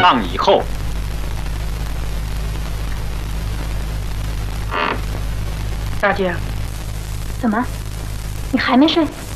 趟以后， 大姐， 怎么，你还没睡？